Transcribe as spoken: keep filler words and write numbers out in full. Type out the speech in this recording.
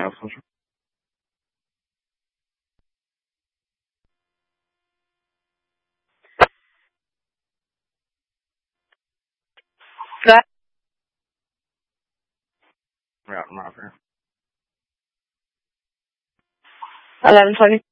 я слушаю. Да. Yeah, I'm not there. eleven twenty.